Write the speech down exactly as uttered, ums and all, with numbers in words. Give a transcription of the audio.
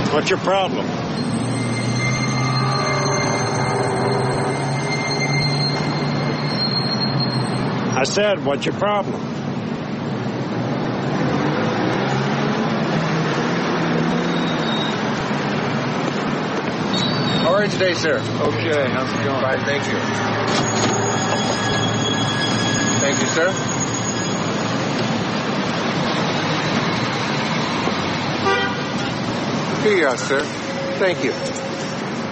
What's your problem? I said, what's your problem? How are you today, sir? Okay, how's it going? Fine, thank you. Thank you, sir. Here you are, sir. Thank you.